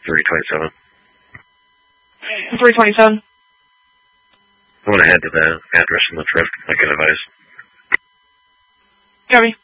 327. 327. I want to head to the address in the thrift. I can advise. Copy.